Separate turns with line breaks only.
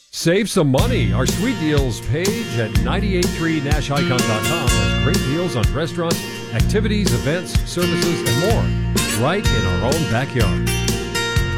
Save some money. Our Sweet Deals page at 983nashicon.com has great deals on restaurants, activities, events, services, and more right in our own backyard.